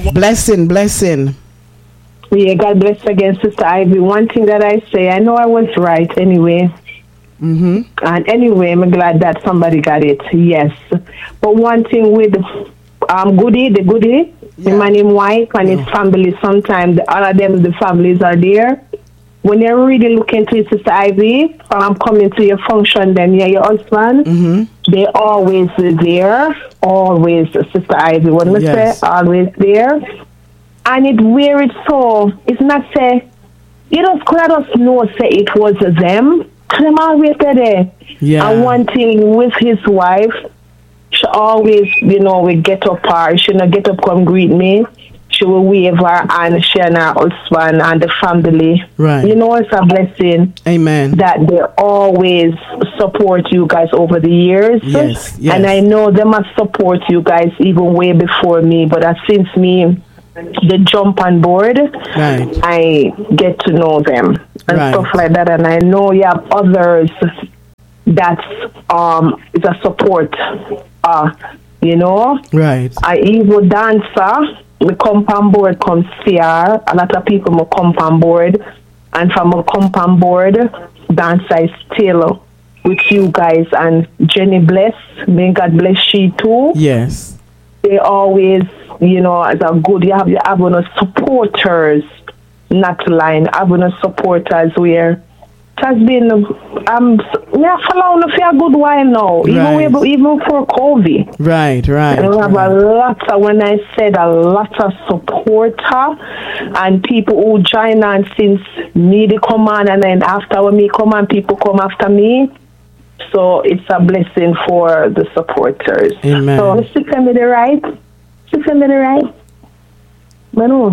Blessing. Yeah, God bless again, Sister Ivy. One thing that I say, I know I was right anyway. Mm-hmm. And anyway, I'm glad that somebody got it. Yes. But one thing with Goody, the man in white and his family, sometimes all of them, the families are there. When you're really looking to Sister Ivy, coming to your function, then your husband, they always there. Always, Sister Ivy. When we say always there. And it where it's so, it's not say, you just could us know say it was them. Them always there. Yeah. And one thing with his wife, she always, we get up her. She not get up come greet me. She will wave her and she and her husband and the family. Right. It's a blessing. Amen. That they always support you guys over the years. Yes. And I know they must support you guys even way before me. But since me, the jump on board, I get to know them and stuff like that. And I know you have others that's is a support. Right. I even dancer. We come on board, come see her. A lot of people will come on board. And from a come on board, dancer is still with you guys. And Jenny bless. May God bless she too. Yes. They always, as a good, you have supporters, not line, having supporters where it has been, following for a good while now, even for COVID. Right. And we have a lot of, when I said a lot of supporter and people who join on since me they come on, and then after when me come on, people come after me. So it's a blessing for the supporters. Amen. So 6 minutes right. 6 minutes right. Manu.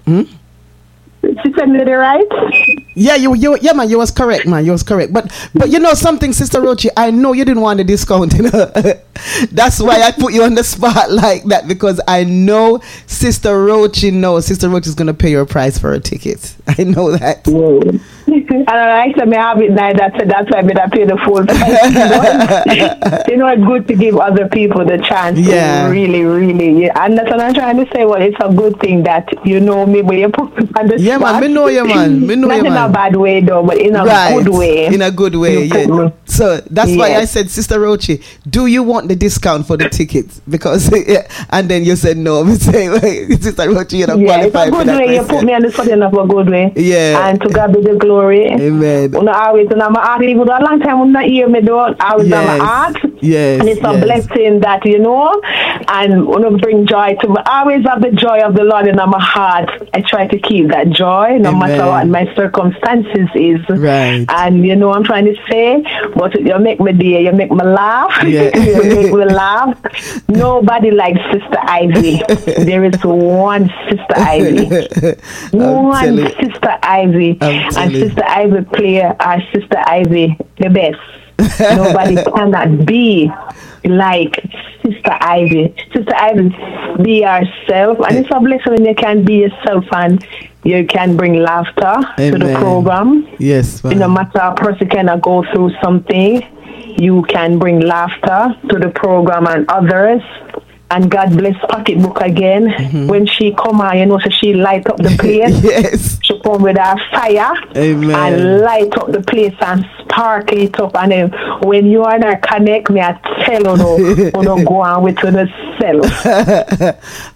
6 minutes right. Yeah, man, you was correct, man. You was correct. But something, Sister Rochi, I know you didn't want the discount, That's why I put you on the spot like that, because I know Sister Rochi knows Sister Rochi is gonna pay your price for a ticket. I know that. Whoa. And I said, I have it now. That's why I pay the full price. It's good to give other people the chance to really, really. And that's what I'm trying to say. Well, it's a good thing that me, but you put me on the spot. Yeah, man, me know you, man. Not in a bad way, though, but in a good way. In a good way, yeah. So that's why I said, Sister Rochi, do you want the discount for the tickets? Because, and then you said no. Me say, Sister Rochi, you're not qualified for that. It's a good way. You put me on the spot in a good way. Yeah. And to God be the glory. Amen. I'm art, even though a long time I'm not hear me though. I was on my art. Yes. And it's a blessing that, and bring joy to me. I always have the joy of the Lord in my heart. I try to keep that joy no matter what my circumstances is. Right. And I'm trying to say, but you make me day, you make me laugh. Yeah. You make me laugh. Nobody likes Sister Ivy. There is one Sister Ivy. One Sister Ivy. And Sister Ivy play our Sister Ivy the best. Nobody cannot be like Sister Ivy. Sister Ivy, be yourself. And it's a blessing when you can be yourself and you can bring laughter to the program. Yes. No matter a person cannot go through something, you can bring laughter to the program and others. And God bless Pocketbook again. When she come out, so she light up the place. Yes. She come with her fire. Amen. And light up the place and sparkle it up. And then when you and her connect, me I tell you, go on with the self.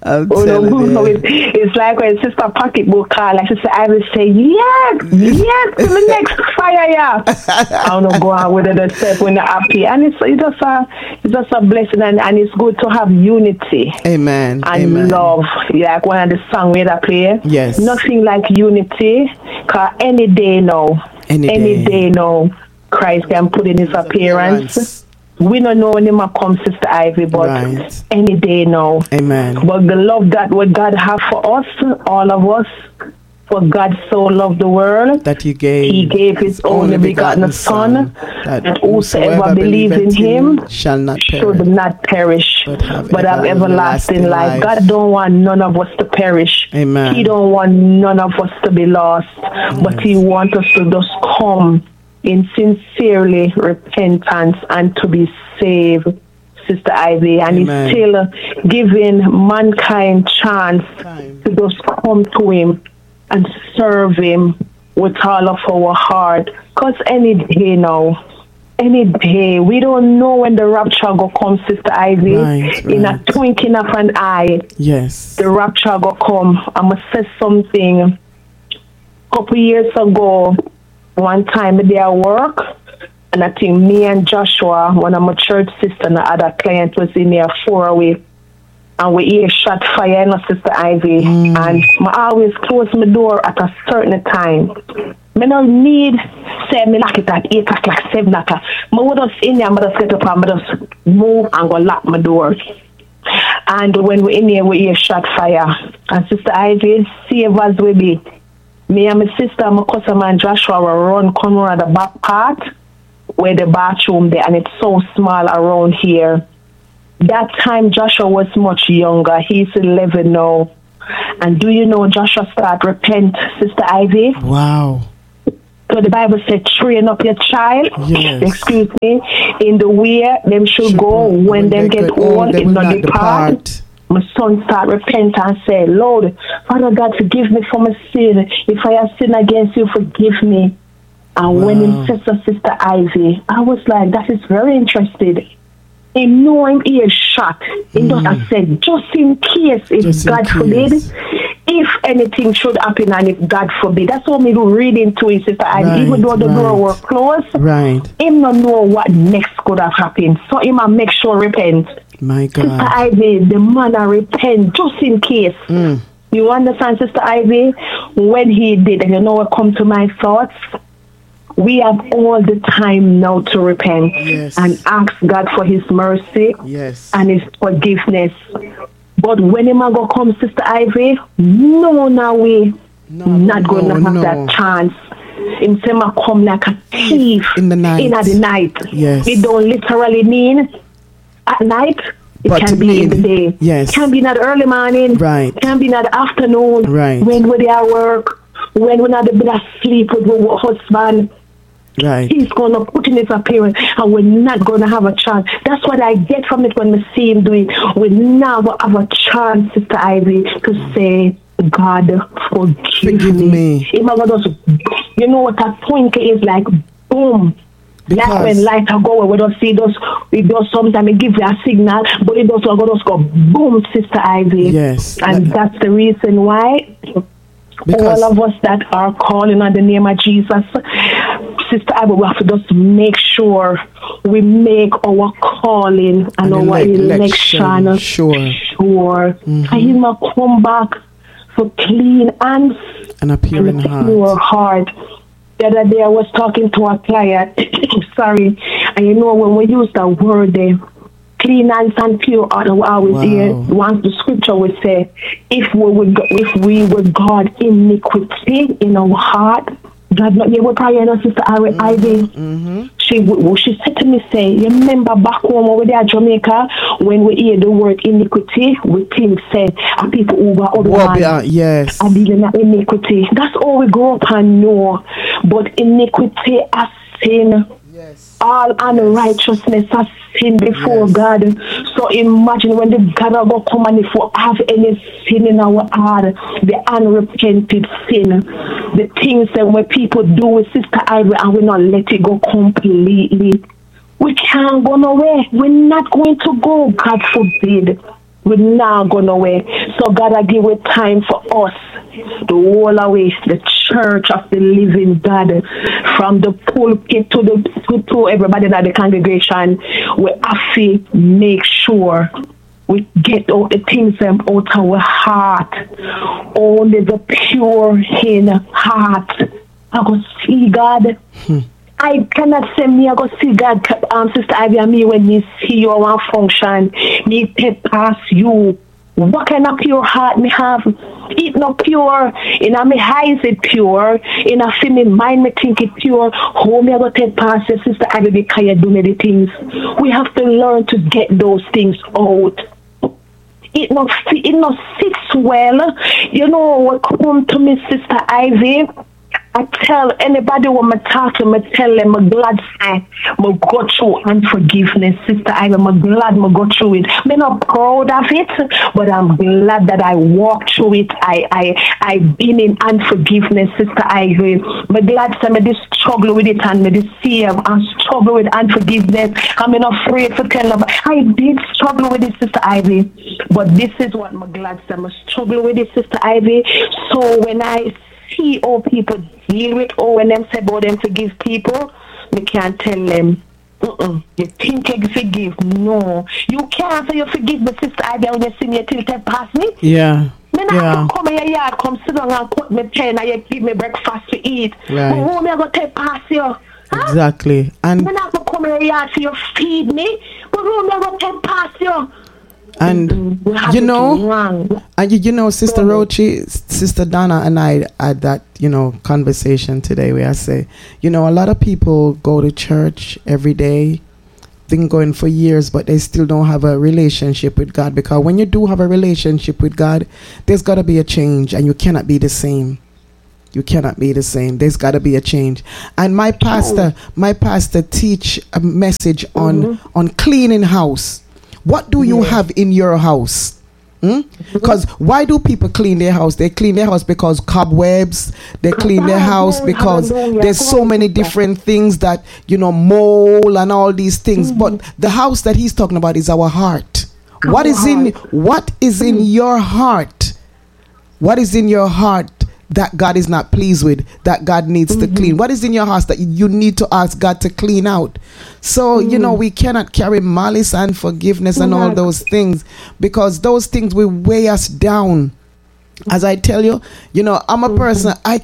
It's like when Sister Pocketbook call, like Sister I will say, yes, to the next fire, yeah. I don't go on with the self when you're happy. And it's just a blessing, and it's good to have unity. Amen. And love. Like one of the songs we play. Yes. Nothing like unity. Because any day now, Christ can put in his appearance. We don't know when he might come, Sister Ivy, but any day now. Amen. But the love that what God have for us, all of us, for God so loved the world that He gave His only begotten Son, that whosoever believes in Him should not perish, but have everlasting life. God don't want none of us to perish. Amen. He don't want none of us to be lost, but He wants us to just come in sincerely repentance and to be saved. Sister Ivy, and Amen. he's still giving mankind chance to just come to him and serve him with all of our heart. Because any day now, any day, we don't know when the rapture go come, Sister Ivy. Right. In a twinkling of an eye, Yes. the rapture go come. I'm going to say something. A couple years ago, one time I did at work, and I think me and Joshua, one of my church sister and the other client was in there 4 away. And we hear shot fire in Sister Ivy. And I always close my door at a certain time. I don't need say me lock it at 8 o'clock, 7 o'clock. I would just in there, I just get up and I just move and go lock my door. And when we're in here, we hear shot fire. And Sister Ivy, save us with me. Me and my sister, my cousin and Joshua were run come around the back part where the bathroom there, and it's so small around here. That time Joshua was much younger. He's 11 now. And do you know Joshua started repent, Sister Ivy? Wow. So the Bible said, train up your child, Yes. excuse me, in the way them should go when them get old, they if will not not depart. My son start repent and say, Lord, Father God, forgive me for my sin. If I have sinned against you, forgive me. And when he said to Sister Ivy, I was like, that is very interesting. In knowing he is shot, he just have said, just in case, if God forbid, if anything should happen and if God forbid. That's what me read into it, Sister Ivy. Even though the door was closed, him not know what next could have happened. So he might make sure repent. My God. Sister Ivy, the man repent just in case. You understand, Sister Ivy? When he did, and you know what come to my thoughts? We have all the time now to repent and ask God for his mercy and his forgiveness. But when him go come, Sister Ivy, no way, not going to have that chance. Him say come like a thief in the night. Yes. It don't literally mean at night. It can be in the day. Yes. It can be in the early morning. Right. It can be in the afternoon. Right. When we're at work. When we're not able to sleep with our husband. Right. He's going to put in his appearance and we're not going to have a chance. That's what I get from it when we see him doing. We never have a chance, Sister Ivy, to say, God, forgive me. You know what that point is like? Boom. Because like when light go, we don't see those. It does sometimes it gives you a signal, but it does go boom, Sister Ivy. Yes. And that's the reason why all of us that are calling on the name of Jesus, Sister Ivy, we have to just make sure we make our calling and our election sure. And he must come back for clean hands and a pure heart. The other day I was talking to a client, sorry, and you know when we use the word clean hands and pure heart, we always hear once the scripture would say, if we would guard iniquity in our heart, God not able to pray, Sister Ivy. She said to me, say, you remember back home over there in Jamaica, when we hear the word iniquity, we think, say, are people who are other yes. are dealing with iniquity. That's all we grow up and know. But iniquity as sin. Yes. All unrighteousness as sin before God. So imagine when the God will come and if we have any sin in our heart, the unrepented sin, the things that when people do with Sister Ivy and we not let it go completely, we can't go nowhere. We're not going to go, God forbid. We're not going nowhere. So God, I give it time for us, the whole away, the church of the living God, from the pulpit to everybody in the congregation. We have to make sure we get all the things out of our heart. Only the pure in heart. I go see God. I cannot say me I go see God, Sister Ivy, and me when me see you on function, me take past you. What kind of pure heart me have? It not pure. In my eyes it pure. In a my mind me think it pure. How me I go take past you, Sister Ivy, because you do many things. We have to learn to get those things out. It not sits well. You know what come to me, Sister Ivy? I tell anybody when I talk to me, tell them I'm glad I go through unforgiveness, Sister Ivy. I'm glad I go through it. I'm not proud of it, but I'm glad that I walked through it. I've been in unforgiveness, Sister Ivy. I'm glad I just struggle with it and I just see I struggle with unforgiveness. I'm not afraid to tell them. I did struggle with it, Sister Ivy, but this is what I'm glad I struggle with it, Sister Ivy. So when I see all people deal with when them say about them forgive people, we can't tell them, you think you forgive? No. You can't say you forgive me, Sister Ivy, when you see me till time pass me. Yeah. Me not come in your yard, come sit down and cut me pen and you give me breakfast to eat. Right. But who me I go take pass you? Huh? Exactly. And me not go come in your yard so you feed me, but who me I go take pass you? And you know, Sister Rochi, Sister Donna and I had that, conversation today where I say, a lot of people go to church every day, been going for years, but they still don't have a relationship with God. Because when you do have a relationship with God, there's got to be a change, and you cannot be the same. You cannot be the same. There's got to be a change. And my pastor teach a message on cleaning house. What do you have in your house? Because why do people clean their house? They clean their house because cobwebs. They clean their house because there's so many different things that, mole and all these things. But the house that he's talking about is our heart. What is in your heart? What is in your heart that God is not pleased with, that God needs to clean? What is in your house that you need to ask God to clean out? So, we cannot carry malice and forgiveness and all those things, because those things will weigh us down. As I tell you, I'm a person, I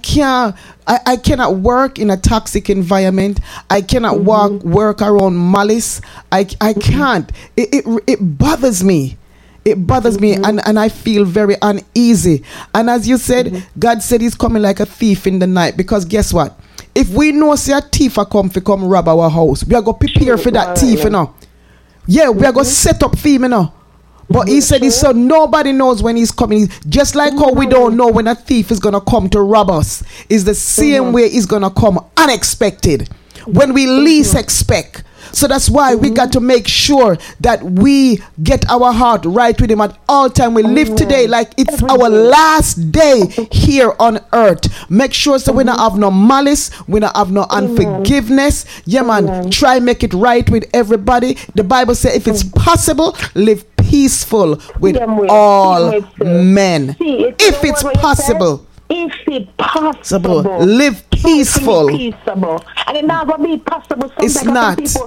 cannot work in a toxic environment. I cannot work around malice. I can't. It bothers me. It bothers me, and I feel very uneasy. And as you said, God said he's coming like a thief in the night, because guess what? If we know say a thief a come rob our house, we are going to prepare for that thief, Yeah, we are going to set up for him, But he said, so nobody knows when he's coming. Just like how we don't know when a thief is going to come to rob us, is the same way he's going to come unexpected, when we least expect. So that's why we got to make sure that we get our heart right with him at all time. We live today like it's our last day here on earth. Make sure so we don't have no malice, we don't have no unforgiveness. Yeah, man, try make it right with everybody. The Bible says if it's possible, live peaceful with all men. If it's possible. If it's possible, live peaceful. And it's not gonna be possible. It's not. People,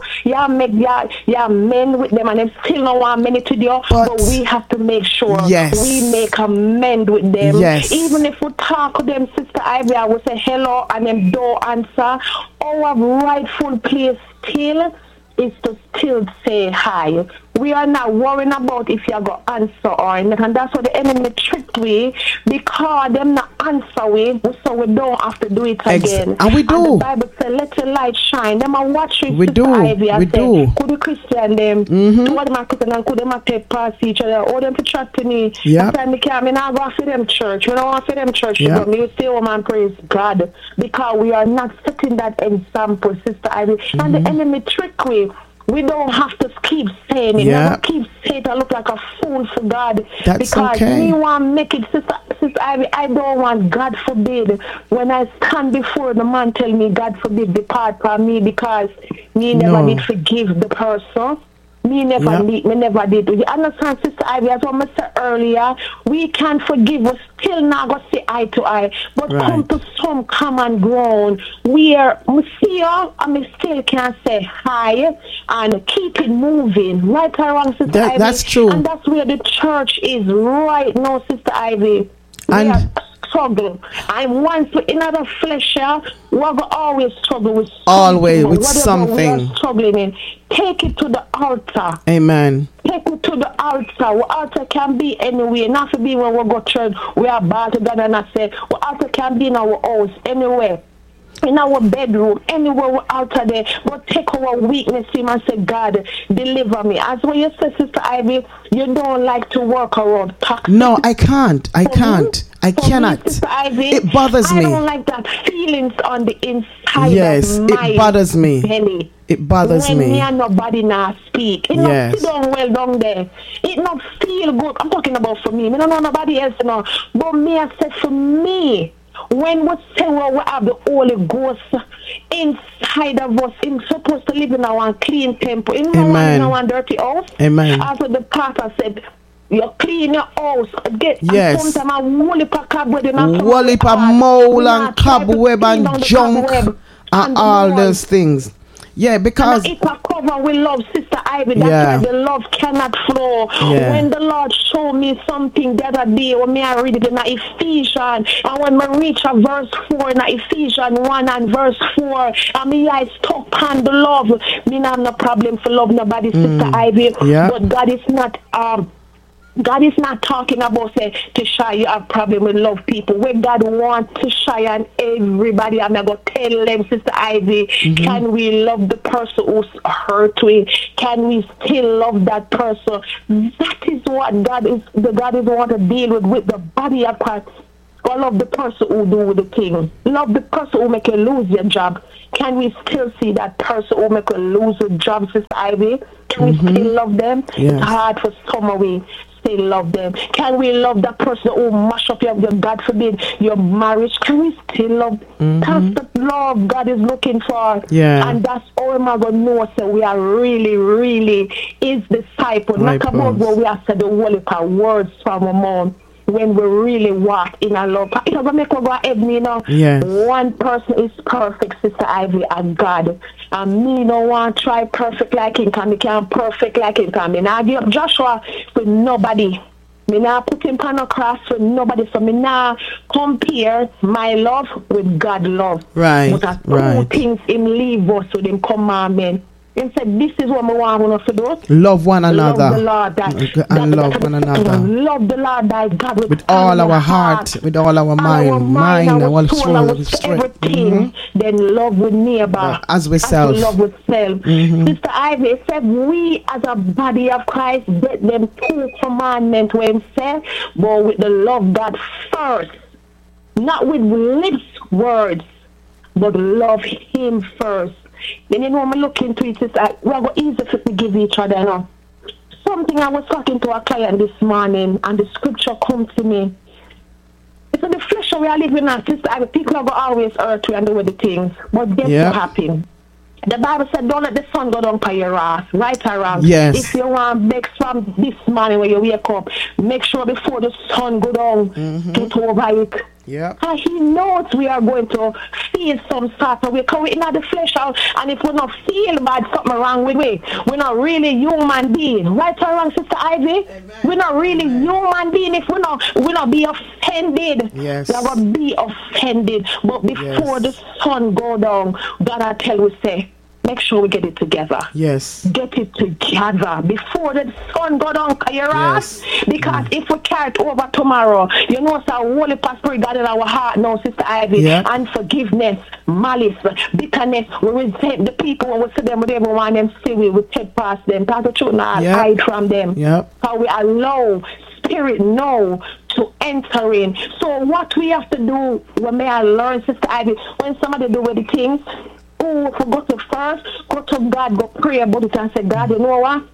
men with them, and they still don't want many to do. But we have to make sure we make amend with them. Yes. Even if we talk to them, Sister Ivy, I will say hello, and them don't answer. Our rightful place still is to still say hi. We are not worrying about if you got answer or anything. And that's what the enemy tricked we, because them not answer we, so we don't have to do it again. And we do. And the Bible says, let your light shine. Them are watching. We do. We do. Could the Christian them? Two of them are Christian and could them take past each other? All them to chat to me. Yeah. Me not go for them church. We don't want for them church. Yeah. Me stay home and praise God, because we are not setting that example, Sister Ivy. And the enemy trick we. We don't have to keep saying it. Never keep saying it. I look like a fool for God. That's because okay. me want to make it, Sister Ivy. I don't want, God forbid, when I stand before the man tell me, God forbid, depart from me, because me never did forgive the person. Me never did. You understand, Sister Ivy, as I said earlier, we can forgive, we still not going to say eye to eye, but come to some common ground where we see you and we still can say hi and keep it moving. Right or wrong, Sister Ivy? That's true. And that's where the church is right now, Sister Ivy. And struggle. And once we're in other flesh, we will always struggle with something. Always with something. We are struggling in. Take it to the altar. Amen. Take it to the altar. The altar can be anywhere. Not to be when we go to church, we are bound to God, and I say, the altar can be in our house, anywhere. in our bedroom, anywhere we're out there, but take our weakness to him and say, God, deliver me. As when you say, Sister Ivy, you don't like to work around toxic. No, I can't. I cannot. Me, Sister Ivy, it bothers me. I don't like that feelings on the inside. Yes, of my it bothers me. belly. It bothers when me. Me and nobody now speak. It not sit down well down there. It not feel good. I'm talking about for me. I don't know nobody else, But me, I said for me. When we say we have the Holy Ghost inside of us, we're supposed to live in our clean temple, in our dirty house. Amen. After the pastor said, you clean your house. Yes. Sometimes a whole heap of cobweb, whole heap of mole and cobweb and junk and all those things. Yeah, because it's a cover we love, Sister Ivy. That's why the love cannot flow. Yeah. When the Lord showed me something the other day, when I read it in Ephesians, and when I reach a verse 4 in Ephesians 1 and verse 4, and me I stuck on the love. Me not have no problem for love nobody, Sister Ivy. Yeah. But God is not talking about say to shy you have problem with love people. When God wants to shy on everybody, I'm not gonna tell them, Sister Ivy, can we love the person who's hurt we? Can we still love that person? That is what God is want to deal with the body of Christ. Or love the person who do the thing. Love the person who make you lose your job. Can we still see that person who make you lose your job, Sister Ivy? Can we still love them? Yes. It's hard for some of we still love them. Can we love that person who mash up your God forbid, your marriage? Can we still love? That's the love God is looking for. Yeah. And that's all I'm going to know. So we are really, really his disciple. Not about what we have said the whole words from our mouth. When we really walk in a love, it doesn't make us go ahead, Yes. One person is perfect, Sister Ivy, and God. And me no want to try perfect like him, because me can't perfect like him. Because me not give up Joshua for nobody. Me not put him on a cross for nobody. So me not compare my love with God's love. Right. But two things him leave us with him commandment. He said, this is what we want us to do. Love one another. Love the Lord. Love one another. Love the Lord thy God with all our heart, with all our mind, our soul, our strength. Everything. Then love with neighbor. As we self. Love with self. Sister Ivy said, we as a body of Christ get them two commandments when he said, but with the love God first. Not with lips words, but love him first. Then when we look into it, it's like we're going easy to give each other. Something I was talking to a client this morning, and the scripture comes to me. It's in the flesh we are living in, sister. People are going to always hurt you and do the things, but guess what happened? The Bible said, don't let the sun go down by your ass, right or wrong. Yes. If you want to make from this morning when you wake up, make sure before the sun go down, get over it. Yeah. And he knows we are going to feel some sort of way. Because we're not the flesh out. And if we not feel bad, something wrong with we. We're not really human being. Right or wrong, Sister Ivy? Amen. We're not really human being if we not be offended. Yes. We're going to be offended. But before the sun go down, God I tell we say, make sure we get it together. Yes. Get it together before the sun go down your ass. Because if we carry it over tomorrow, you know, it's a holy spirit God in our heart now, Sister Ivy. Unforgiveness, malice, bitterness. We resent the people when we see them, we don't want them to see we take past them. That's the truth, not hide from them. How we allow spirit now to enter in. So what we have to do, when may I learn, Sister Ivy, when somebody do with the things, forgot to first go to God, go pray about it and say, God, you know what?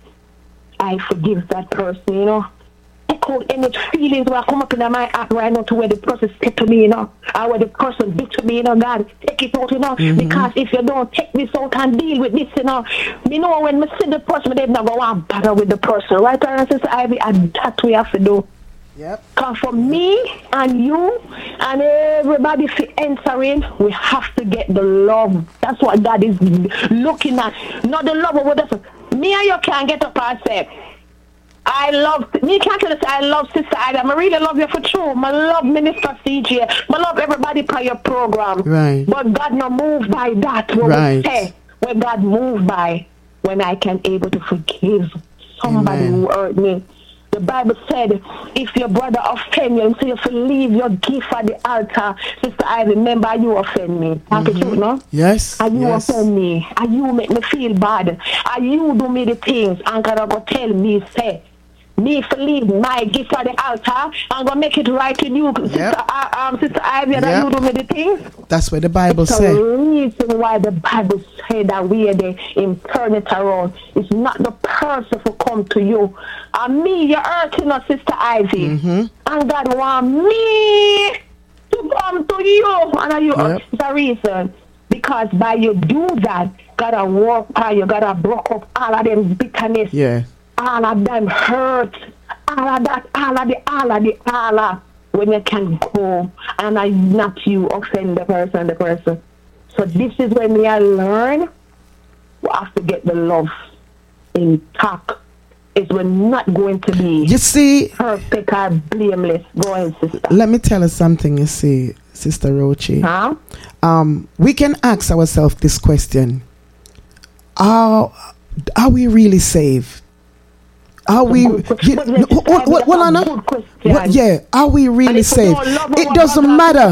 I forgive that person, you know. Echo any feelings will come up in my heart right now to where the person said to me, you know, or where the person did to me, you know, God, take it out, you know, because if you don't take this out and deal with this, you know when we see the person, they're not going to bother with the person, right? Sister Ivy, and that's what we have to do. Because for me and you and everybody entering, we have to get the love. That's what God is looking at. Not the love of what else. Me and you can't get up and say, me can't tell us I love Sister Ida. I really love you for true. I love Minister CJ. I love everybody by your program. Right. But God not move by that. What we say, when God move by, when I can able to forgive somebody who hurt me. The The Bible said, if your brother offend you, so you have to leave your gift at the altar. Sister, I remember you offend me. No? Yes. And you offend me. And you make me feel bad. And you do me the things. And God go tell me, say, me to leave my gift at the altar. I'm going to make it right with you. Sister Ivy, that you do me the things. That's what the Bible says. The reason why the Bible says that we are the turn it around. It's not the person who come to you. And me, you're hurting us, Sister Ivy. And God want me to come to you. And you it's a reason. Because by you do that, God will work on you. God will broke up all of them bitterness. Yeah. All of them hurt. All of that, all of when you can go and I not you offend the person. So this is when we are learn we have to get the love intact. Is we're not going to be perfect or blameless. Go ahead, sister. Let me tell you something, you see, Sister Rochi. We can ask ourselves this question. Are we really saved? Are we? Are we really saved? It doesn't matter.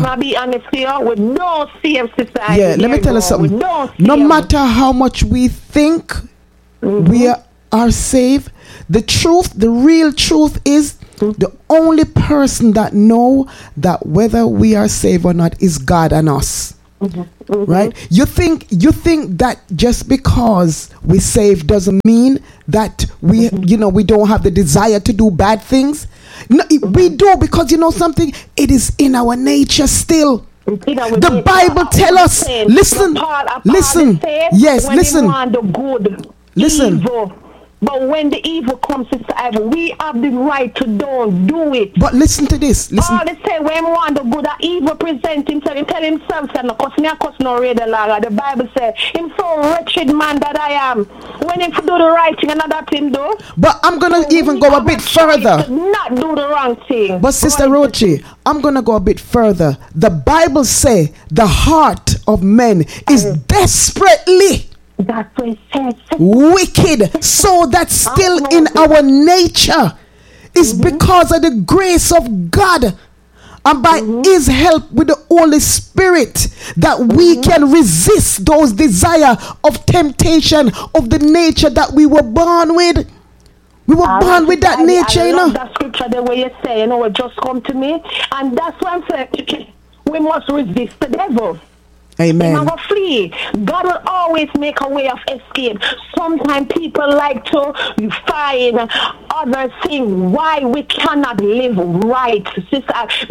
Yeah, let me tell you something. No matter how much we think we are saved, the real truth is the only person that know that whether we are saved or not is God and us. Right? You think that just because we saved doesn't mean that we we don't have the desire to do bad things. No, we do, because something, it is in our nature still. The Bible tell us, listen, but when the evil comes, Sister Ivy, we have the right to don't do it. But listen to this. All they say, when we want the good, that evil present himself, he tell himself, the Bible says, him so wretched man that I am. When he do the right thing, another thing do. But I'm going to even go a bit further. Not do the wrong thing. But Sister Rochi, I'm going to go a bit further. The Bible say the heart of men is desperately wicked. So that's still in our nature. It's because of the grace of God and by his help with the Holy Spirit that we can resist those desire of temptation of the nature that we were born with. We were born with that nature, I love that scripture, the way you say, it just come to me. And that's why I'm saying we must resist the devil. Amen. Flee. God will always make a way of escape. Sometimes people like to find other things why we cannot live right, Sister.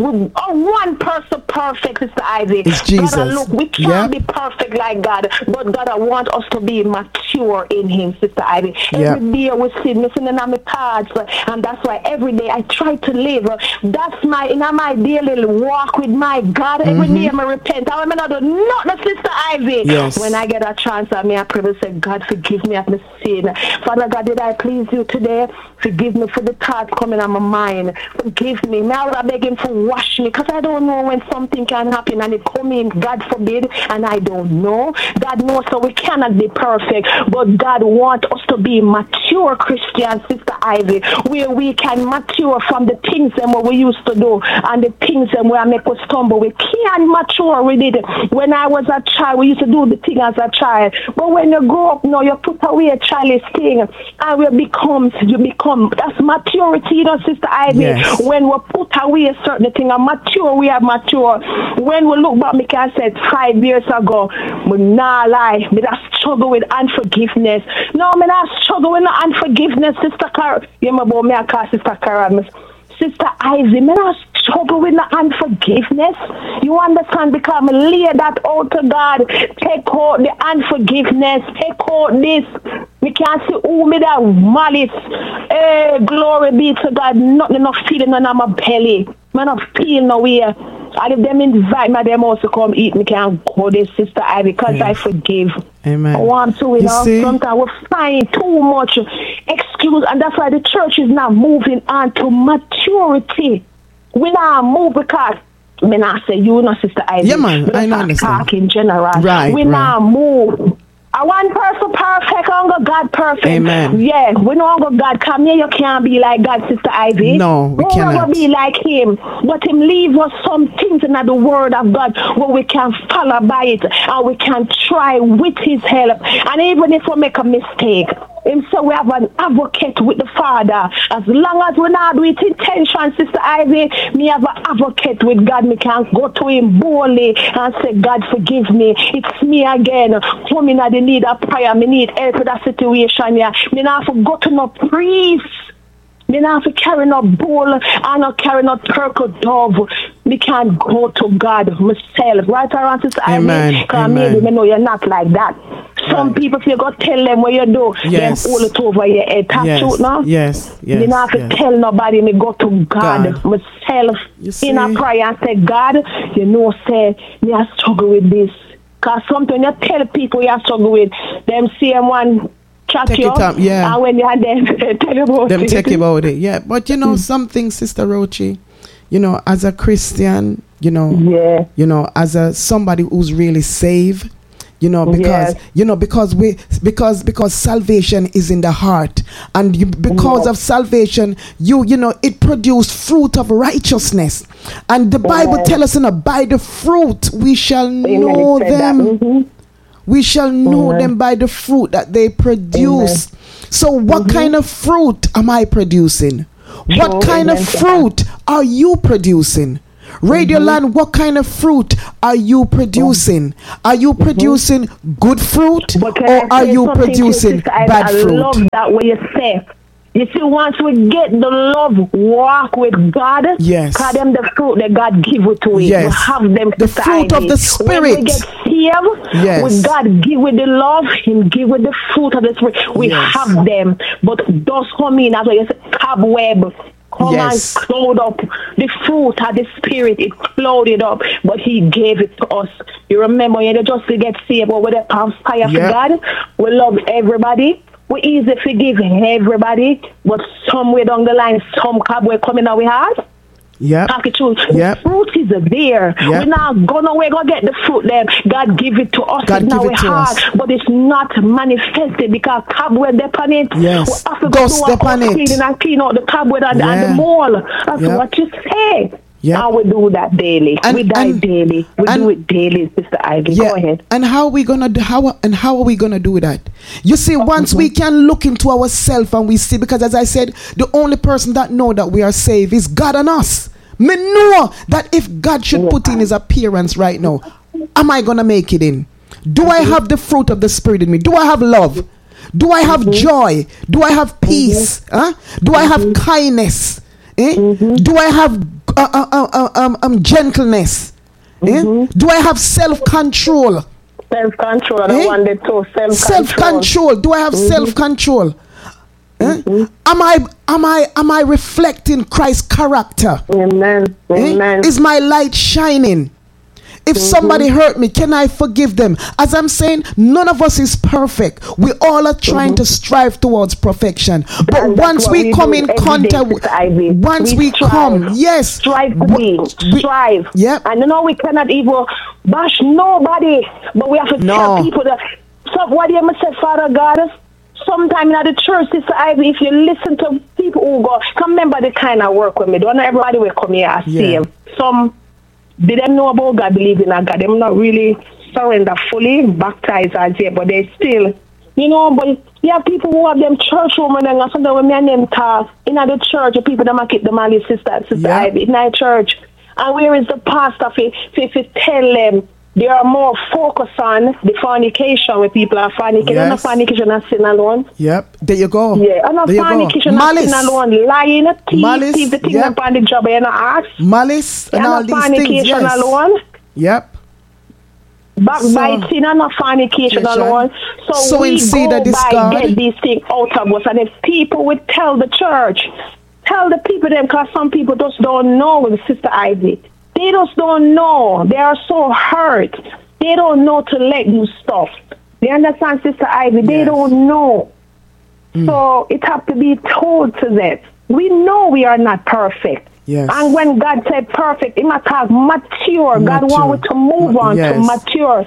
One person perfect, Sister Ivy. It's Jesus. God, look, we can't be perfect like God, but God wants us to be mature in Him, Sister Ivy. Every day we sin, missing in my thoughts, and that's why every day I try to live. That's my daily walk with my God. Every day I repent. I not do not, Sister Ivy. Yes. When I get a chance, I pray and say, God, forgive me of my sin. Father God, did I please you today? Forgive me for the thoughts coming on my mind. Forgive me. Now I beg Him to wash me, because I don't know when something can happen and it come in, God forbid, and I don't know. God knows, so we cannot be perfect, but God wants us to be mature Christians, Sister Ivy, where we can mature from the things that we used to do and the things that we make us stumble. We can't mature with it. When I was a child, we used to do the thing as a child, but when you grow up now, you put away a childish thing and you become, that's maturity, Sister Ivy. Yes. When we put away a certain thing and mature, we are mature. When we look back, me can say 5 years ago, but nah lie, me that struggle with unforgiveness. No, me not struggle with unforgiveness, Sister Carol. You remember me, I call Sister Carol, Sister Ivy, me not struggle with the unforgiveness. You understand? Because I lay that out to God. Take out the unforgiveness. Take out this. We can't see who me that malice. Hey, glory be to God. Nothing enough feeling on my belly. Man, not feel nowhere. And if them invite me, them also come eat. Me can't go there, Sister Ivy, because I forgive. Amen. I want to, sometimes we find too much excuse, and that's why the church is not moving on to maturity. We not move because I say you, Sister Ivy. Yeah, man, I understand. Talk in general. Right, we not move I want person perfect, I want God perfect. Amen. Yeah, we know God come here, you can't be like God, Sister Ivy. No, we cannot. cannot be like him. But him leave us some things in the word of God where we can follow by it and we can try with his help. And even if we make a mistake, him so we have an advocate with the Father. As long as we not do it intention, Sister Ivy, me have an advocate with God. Me can go to him boldly and say, God forgive me. It's me again. Coming at the need of prayer. Me need help with that situation. Yeah. Me not have to go to no priest. Me not have to carry no bull and not carry no turtle dove. Me can go to God myself. Right around, Sister Ivy? Because maybe me know you're not like that. Some people, if you go tell them what you do, them hold it over your head. That's true, no? Yes. You don't have to tell nobody. Me go to God myself in a prayer and say, God, you know, say, me I struggle with this. Because sometimes you tell people you struggle with, them same one chat take you it up, yeah. and when you have them tell you about them it. take about it, yeah. But you know something, Sister Rochi, you know, as a Christian, you know, as a somebody who's really saved, you know, because salvation is in the heart, and because of salvation, you know, it produced fruit of righteousness, and the Bible tells us, you know, by the fruit we shall know them. We shall know them by the fruit that they produce. So what kind of fruit am I producing? What kind of fruit are you producing? Radio Land, what kind of fruit are you producing? Are you producing good fruit, or are you producing bad fruit? I love that way you say. You see, once we get the love, walk with God, call them the fruit that God give it to us. We have them, the fruit of the Spirit. When we get saved, with God give with the love, Him give with the fruit of the Spirit. We have them, but those come in as a cobweb. Come and cloud up the fruit of the Spirit. It clouded up, but He gave it to us. You remember, you just to get saved, but with the fire for God, we love everybody. We easily forgive everybody, but somewhere down the line, some cobweb coming out we have. Talk it true. The fruit is there. We're not gonna get the fruit there. God give it to us. God now give it to us. But it's not manifested because cobweb upon it. Yes. We have to go step on it and clean out the cobweb and the mole. That's what you say. And we do that daily. We die daily. We do it daily, Sister Ivy. Go ahead. And how are we gonna do? How are we gonna do that? You see, once we can look into ourselves and we see, because as I said, the only person that know that we are saved is God and us. Me know that if God should put in His appearance right now, am I gonna make it in? Do I have the fruit of the Spirit in me? Do I have love? Do I have joy? Do I have peace? Do I have kindness? Do I have gentleness? Do I have self-control? Self-control. I don't want it to self-control. Do I have self-control? Am I reflecting Christ's character? Amen. Amen. Is my light shining? If somebody hurt me, can I forgive them? As I'm saying, none of us is perfect. We all are trying to strive towards perfection. But once we come in contact with, once we come, strive to be, strive. And you know, we cannot even bash nobody, but we have to tell people that. So what do you say, Father God? Sometime in the church, Sister Ivy, if you listen to people who go, come remember the kind of work with me. Don't everybody will come here and see Him. Some didn't know about God, believe in God. Them not really surrender fully, baptized as yet, but they still, you know, but you have people who have them church women and sometimes when me and them talk in the church, the people that keep them on Sister Ivy in the church. And where is the pastor if tell them they are more focused on the fornication where people are fornicating. Not fornication and sin alone. There you go. And not fornication and sin alone. Lying, thief the thing upon the job and ask. Malice and all these things. Fornication alone. Backbiting and not fornication alone. So we go by get these things out of us. And if people would tell the church, tell the people them, because some people just don't know with Sister Ivy. They just don't know. They are so hurt. They don't know to let you stuff. They understand, Sister Ivy? They don't know. So it has to be told to them. We know we are not perfect. And when God said perfect, it must have mature. God wanted to move on to mature.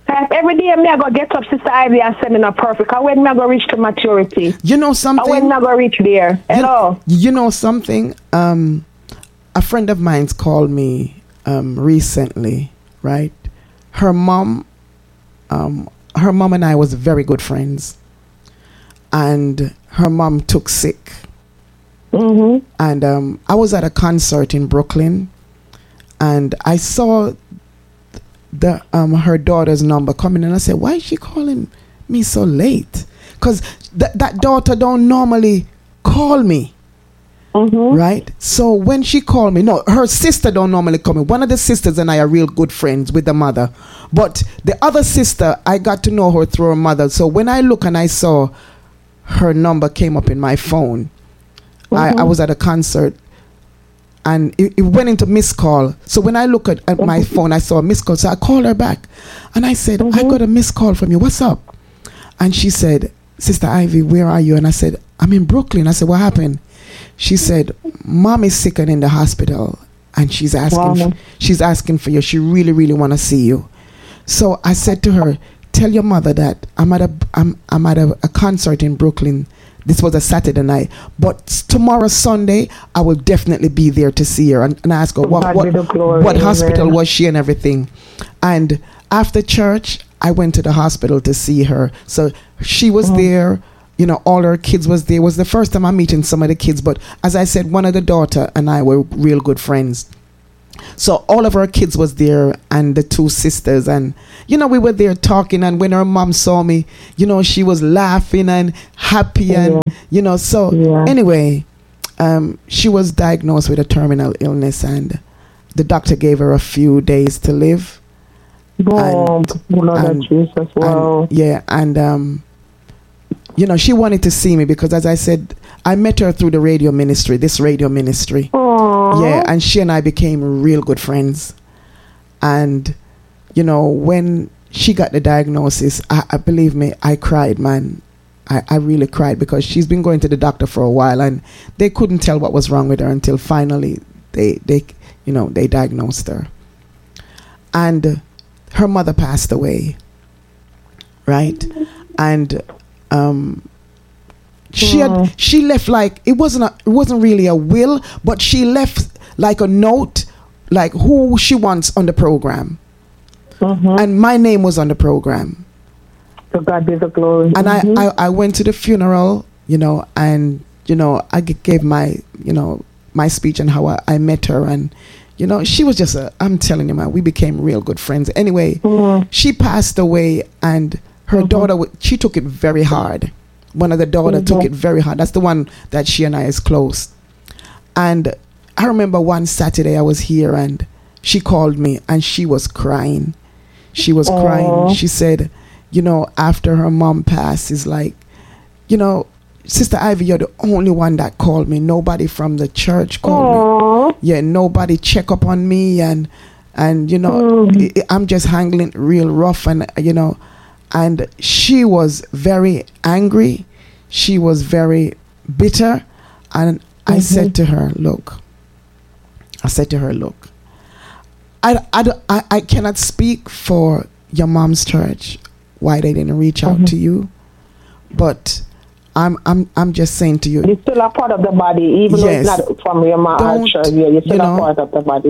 Every day me I go get up, Sister Ivy, and say me not perfect. And when me I go reach to maturity? You know something? And when me I go reach there? Hello? You know something? A friend of mine's called me recently, right? Her mom and I was very good friends. And her mom took sick. Mm-hmm. And I was at a concert in Brooklyn, and I saw the her daughter's number coming, and I said, why is she calling me so late? Because that daughter don't normally call me. Mm-hmm. Right? So when she called me, no, her sister don't normally call me. One of the sisters and I are real good friends with the mother. But the other sister, I got to know her through her mother. So when I look and I saw her number came up in my phone, I was at a concert, and it went into missed call. So when I look at my phone, I saw a missed call. So I called her back, and I said, I got a missed call from you. What's up? And she said, Sister Ivy, where are you? And I said, I'm in Brooklyn. I said, what happened? She said, Mom is sick and in the hospital, and she's asking for you. She really, really want to see you. So I said to her, tell your mother that I'm at a concert in Brooklyn. This was a Saturday night, but tomorrow Sunday I will definitely be there to see her. And I asked her what hospital was she and everything. And after church, I went to the hospital to see her. So she was there. You know, all her kids was there. It was the first time I'm meeting some of the kids. But as I said, one of the daughter and I were real good friends. So all of her kids was there, and the two sisters, and you know, we were there talking. And when her mom saw me, you know, she was laughing and happy, and you know. So anyway, she was diagnosed with a terminal illness, and the doctor gave her a few days to live. Jesus, wow. And you know, she wanted to see me because, as I said, I met her through the radio ministry, this radio ministry. Aww. Yeah, and she and I became real good friends. And, you know, when she got the diagnosis, I believe me, I cried, man. I really cried because she's been going to the doctor for a while, and they couldn't tell what was wrong with her until finally they diagnosed her. And her mother passed away, right? And she left, like, it wasn't really a will, but she left like a note, like who she wants on the program. And my name was on the program. So God be the glory. And I went to the funeral, you know, and you know, I gave my, you know, my speech and how I met her, and you know, she was just I'm telling you, man, we became real good friends. Anyway, she passed away, and her daughter, she took it very hard. One of the daughters took it very hard. That's the one that she and I is close. And I remember one Saturday I was here, and she called me, and she was crying. She was crying. She said, you know, after her mom passed, is like, you know, Sister Ivy, you're the only one that called me. Nobody from the church called me. Yeah, nobody check up on me, and you know, I'm just handling real rough, and you know. And she was very angry. She was very bitter. And I said to her, look, I cannot speak for your mom's church, why they didn't reach out to you. But I'm just saying to you, you're still a part of the body, even though it's not from your mom's church. You're still a part of the body.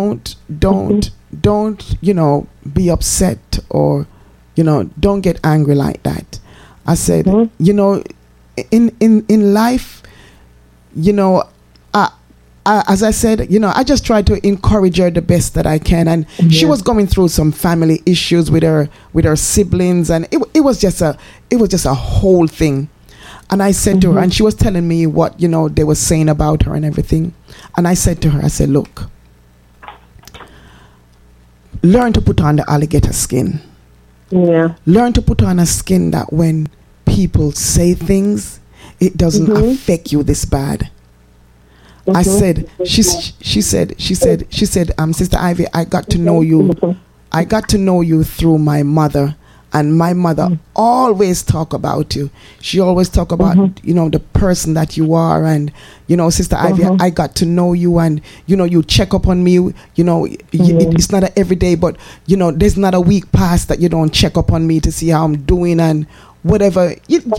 Don't, you know, be upset, or you know, don't get angry like that. I said, you know, in life, you know, as I said, you know, I just tried to encourage her the best that I can, and she was going through some family issues with her siblings, and it was just a whole thing. And I said to her, and she was telling me what, you know, they were saying about her and everything. And I said to her, I said, look, learn to put on the alligator skin. Yeah. Learn to put on a skin that when people say things, it doesn't affect you this bad. I said, she said, Sister Ivy, I got to know you. I got to know you through my mother, And my mother always talk about you. She always talk about, the person that you are. And, Sister Ivy, I got to know you, and, you check up on me. It's not a everyday, but, there's not a week past that you don't check up on me to see how I'm doing and whatever.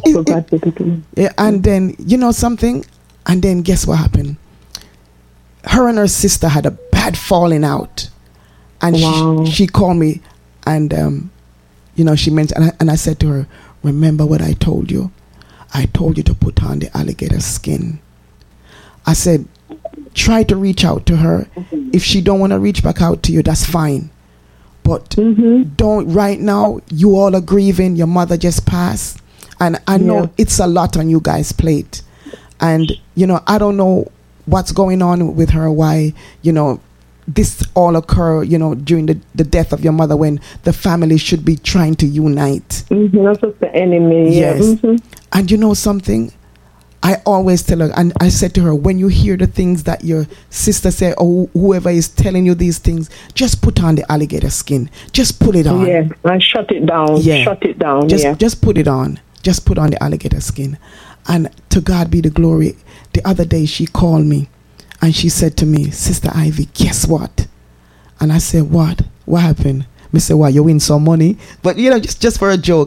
And then, something, and then guess what happened? Her and her sister had a bad falling out. And she called me, and, she mentioned, and I said to her, remember what I told you? I told you to put on the alligator skin. I said, try to reach out to her. If she don't want to reach back out to you, that's fine. But don't, right now, you all are grieving. Your mother just passed. And I know it's a lot on you guys' plate. And, I don't know what's going on with her, why, this all occur, during the death of your mother, when the family should be trying to unite. That's just the enemy. Yes. And something? I always tell her, and I said to her, when you hear the things that your sister said, or whoever is telling you these things, just put on the alligator skin. Just put it on. Yeah, and shut it down. Yeah. Shut it down. Just put it on. Just put on the alligator skin. And to God be the glory. The other day she called me. And she said to me, Sister Ivy, guess what? And I said, what? What happened? Me say, why, you win some money? But, just for a joke.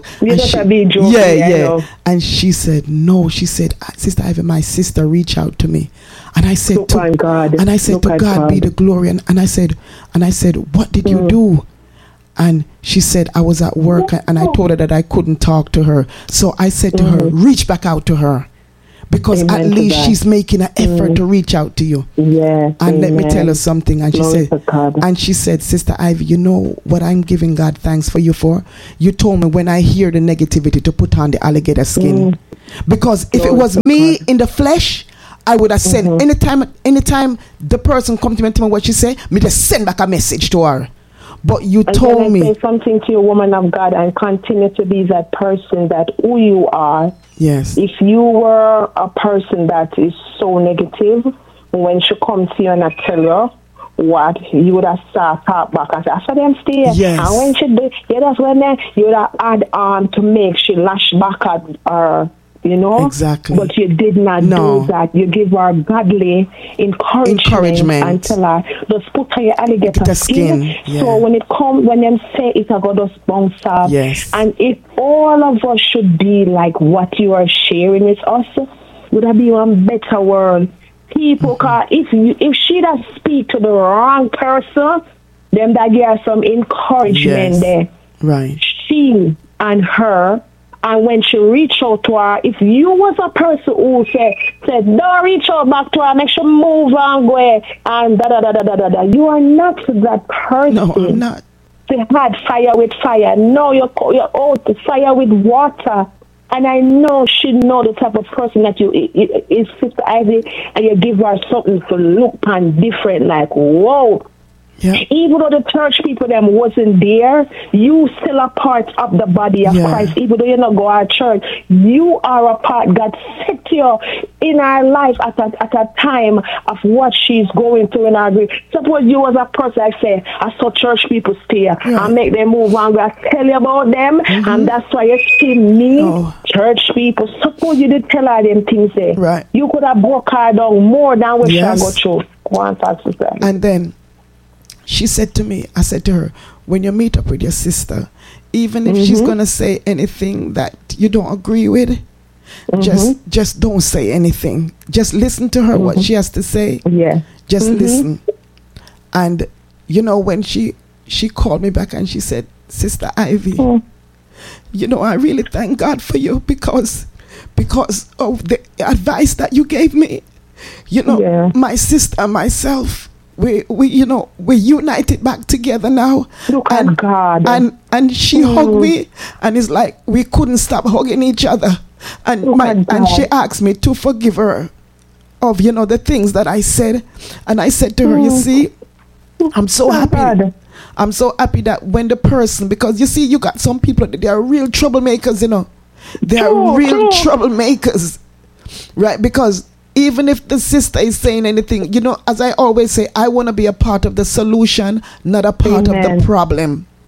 Yeah. And she said, no. She said, Sister Ivy, my sister reached out to me. And I said, to God be the glory. And I said, what did you do? And she said, I was at work, and I told her that I couldn't talk to her. So I said to her, reach back out to her. Because at least she's making an effort to reach out to you. Yeah. And let me tell her something. And she said, Sister Ivy, you know what I'm giving God thanks for you for? You told me when I hear the negativity to put on the alligator skin. Because if it was me in the flesh, I would have said, anytime the person come to me and tell me what she say, me just send back a message to her. But you told me. Say something to you, woman of God, and continue to be that person that who you are. Yes. If you were a person that is so negative, when she comes to you and I tell you what, you would have start talk back and say, I saw them stay. Yes. And when she do, that's when you would have add on to make she lash back at her. Exactly. But you did not do that. You give her godly encouragement and tell her, just put on your alligator skin. Yeah. So when them say it, I got just bounce off. Yes. And if all of us should be like what you are sharing with us, would that be one better world? People, if she does speak to the wrong person, them that give her some encouragement there. Right. She and her. And when she reached out to her, if you was a person who said, don't reach out back to her, make sure move and go and da-da-da-da-da-da, you are not that person. No, I'm not. They had fire with fire. No, you're out to fire with water. And I know she know the type of person that you is, Sister Ivy, and you give her something to look and different, like, whoa. Yeah. Even though the church people them wasn't there, you still a part of the body of Christ. Even though you not go to church, you are a part. God set you in our life at a time of what she's going through in our grief. Suppose you was a person, I say, I saw church people stay and make them move on. I tell you about them, and that's why you see me, church people. Suppose you did tell her them things there. Right. You could have broke her down more than what she go through. And then she said to me, I said to her, when you meet up with your sister, even if she's going to say anything that you don't agree with, just don't say anything. Just listen to her, what she has to say. Yeah. Just listen. And, when she called me back and she said, Sister Ivy, I really thank God for you because of the advice that you gave me. My sister and myself, we united back together now. Look at God. And she hugged me, and it's like we couldn't stop hugging each other. And she asked me to forgive her of the things that I said. And I said to her, you see, I'm so happy. God. I'm so happy that when the person, because you see, you got some people, they are real troublemakers, They are real troublemakers, right? Because even if the sister is saying anything, as I always say, I want to be a part of the solution, not a part of the problem.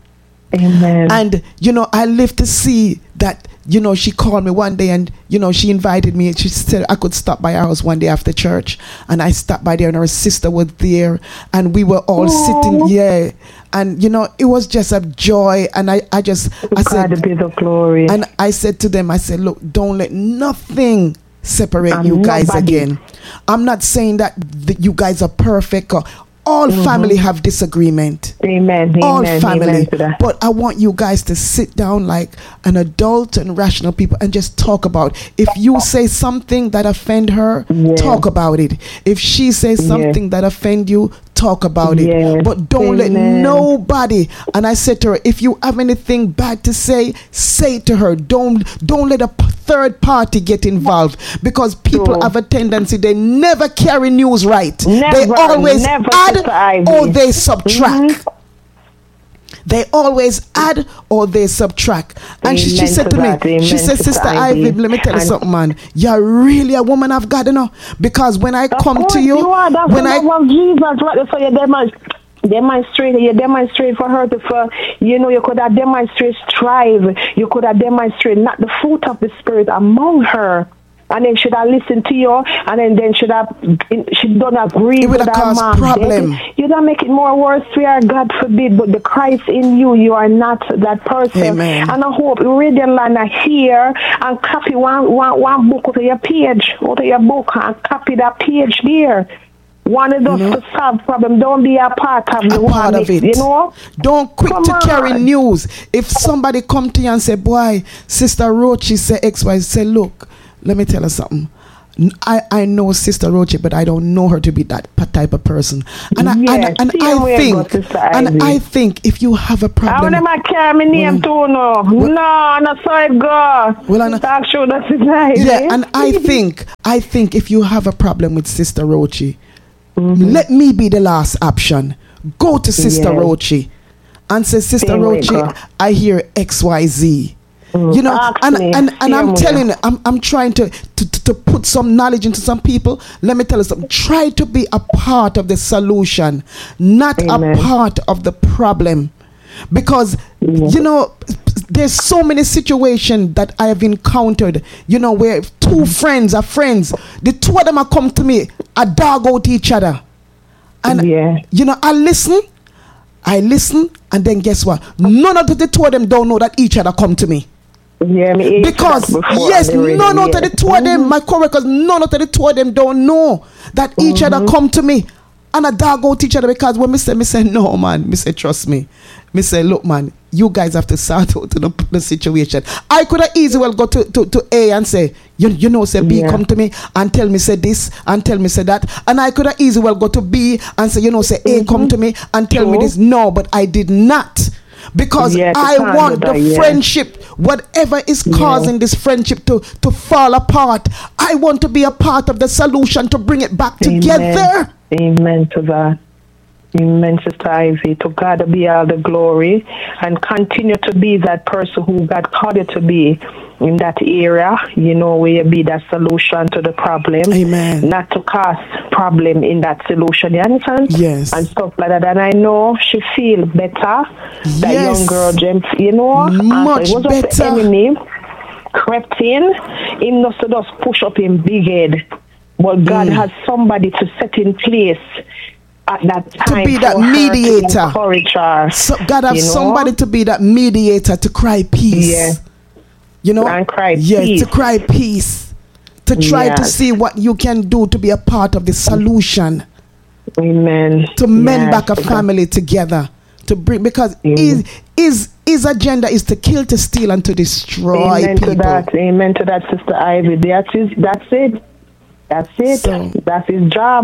Amen. And, I live to see that, she called me one day and, she invited me. She said I could stop by her house one day after church. And I stopped by there and her sister was there. And we were all sitting, yeah. And, it was just a joy. And I said, God be the glory. And I said to them, I said, look, don't let nothing separate you guys again. I'm not saying that you guys are perfect. All family have disagreement. Amen. All Amen. family. Amen. But I want you guys to sit down like an adult and rational people and just talk about. If you say something that offend her, talk about it. If she says something that offend you, talk about it. But don't let nobody. And I said to her, if you have anything bad to say it to her. Don't let a third party get involved, because people have a tendency, they never carry news right. They always add or they subtract. They always add or they subtract. And she said to me, she said, Sister Ivy, let me tell you something, man. You're really a woman of God, because when I come to you, when I Jesus, right? So you demonstrate for her to, you could have demonstrated strive. You could have demonstrated not the fruit of the Spirit among her. And then should have listened to you, and then she don't agree with that man. Problem. You don't make it more worse. We are, God forbid, but the Christ in you are not that person. Amen. And I hope you read your line here and copy one book out of your page, out of your book, and copy that page there. One of those to solve problem. Don't be a part of it. Don't quick to carry news. If somebody come to you and say, boy, Sister Rochi say X, Y, say, look, let me tell you something. I know Sister Rochi, but I don't know her to be that type of person. And I think if you have a problem, I want to carry my name too. No, not so it go. And I think if you have a problem with Sister Rochi, let me be the last option. Go to Sister Rochi and say, Sister Rochi, I hear XYZ. And I'm telling you, I'm trying to put some knowledge into some people. Let me tell you something. Try to be a part of the solution, not a part of the problem. Because, there's so many situations that I have encountered, where two friends are friends. The two of them are come to me, a dog out each other. And, I listen, and then guess what? None of the two of them don't know that each other come to me. Because none of the two of them, my co-workers, none of the two of them don't know that each other come to me and a dog out each other. Because when me say no, man, me say trust me, me say look, man, you guys have to sort out the situation. I could have easily well go to A and say, say B come to me and tell me say this and tell me say that, and I could have easily well go to B and say say A come to me and tell me this. No, but I did not. Because I want the friendship, whatever is causing this friendship to fall apart, I want to be a part of the solution to bring it back together. Amen to that. Amen, Sister Ivy. To God be all the glory, and continue to be that person who God called you to be in that area, where you be that solution to the problem. Amen. Not to cause problem in that solution, you understand? Yes. And stuff like that. And I know she feel better. That young girl, much it was better. The enemy crept in, him not to just push up in big head. But God has somebody to set in place at that time to be that mediator. Encourage her. So God has somebody to be that mediator to cry peace. And cry peace. To cry peace. To try to see what you can do to be a part of the solution. Amen. To mend back a family together. To bring, because his agenda is to kill, to steal, and to destroy people. Amen to that, Sister Ivy. That's it. So, that's his job.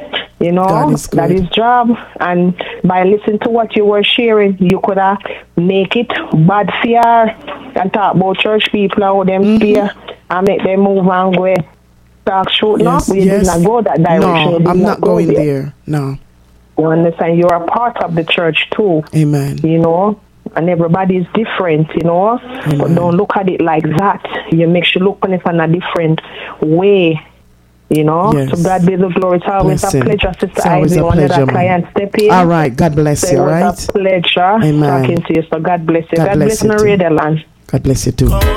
That is job. And by listening to what you were sharing, you could have make it bad fear and talk about church people, how them fear, and make them move and go talk short. You did not go that direction. No, I'm not going there. No. You understand? You're a part of the church too. Amen. And everybody is different, But don't look at it like that. You make sure look on it in a different way. You know, Yes. so God be the glory. It's always Bless a him. pleasure, Sister It's always Ivy. a One of pleasure, that man. client step in. All right. God bless So you, it all was right? a pleasure Amen. talking to you. So God bless you. God God bless bless you my too. radio land. God bless you too.